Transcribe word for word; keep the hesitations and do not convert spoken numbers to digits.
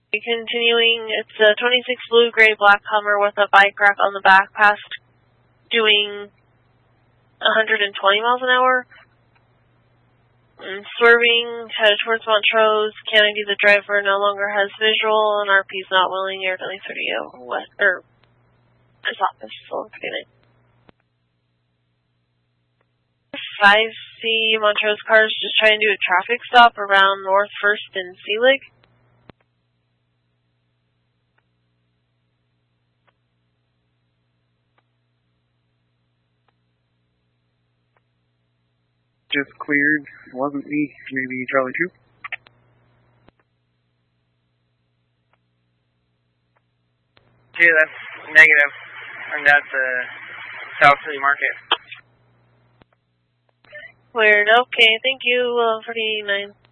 Continuing, it's a twenty-six blue, gray, black Hummer with a bike rack on the back, past doing one hundred twenty miles an hour. And swerving, headed towards Montrose. Kennedy, the driver, no longer has visual, and R P's not willing. Air Delhi thirty west, or his office, so pretty nice. five C Montrose cars just trying to do a traffic stop around North First and Selig. Just cleared. Wasn't me. Maybe Charlie two. Two, that's negative. I'm at the South City Market. Cleared. Okay, thank you. Uh, forty-nine.